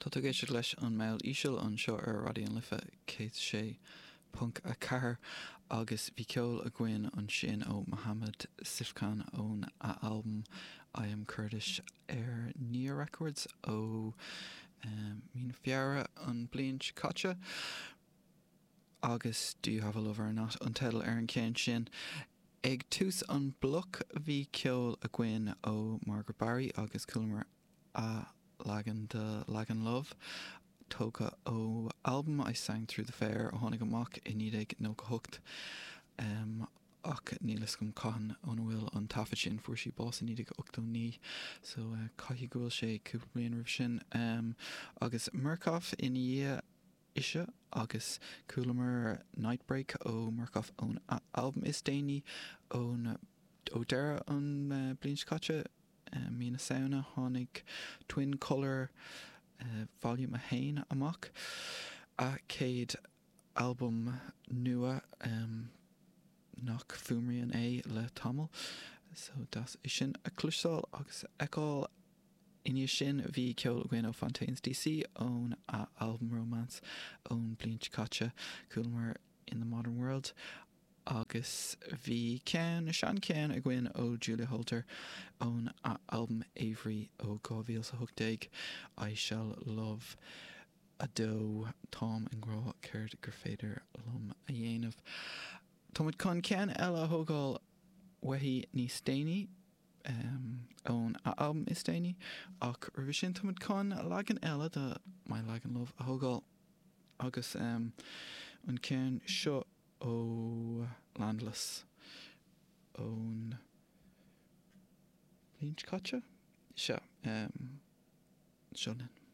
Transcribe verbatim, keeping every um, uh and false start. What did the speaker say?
Tá tú géisiir leis an mail íseal an seo ar radioon lifa cé sé punk a car agus bhí ceol a gcuin an sin ó Mohammed Sifkan ón a album I Am Kurdish ar Nia Records ó um, mín fiara an blian caite agus Do You Have a Lover or Not an title ar an céin sin. Ag tús an bloc bhí ceol a gcuin ó Margaret Barry agus Coolmore a Lagan de Lagan Love tóga ó album I Sang Through the Fair a tháinig amach in níag nó go hocht um, ach nílas gom caihan an bhfuil an tafa sin fuair sí bás in níag ochtó ní so uh, caithí go bhfuil sé cúpla bliain rih sin um, agus Murkoff in dhé ise agus Coolmore Nightbreak ó Murkoff ón album is déine ón ó deire an uh, blian caite Uh, Mina sauna tháinig Twin Colour uh, volume a hain amach a céad album nua um, nach fumrian é le tamil so das is sin a cluisáil agus eáil iní sin bhí ceol a gcuin ó Fontaines D C ón a album romance ón blian caite Coolmore in the Modern World agus bhí cean sean cean a gcuin ó Julia Holter ón a album Avery ó two thousand eighteen I Shall Love a dó Tom an grá céird gur féidir lom a dhéanamh. Tá muid chun cean eile a thógáil waithí níos déine um, ón a album is déine ach ar bhí sin tá muid chun lagan eile de My Lagan Love a thógáil agus um, an cean seo ó Landless ón blian caite seo um, seo linn.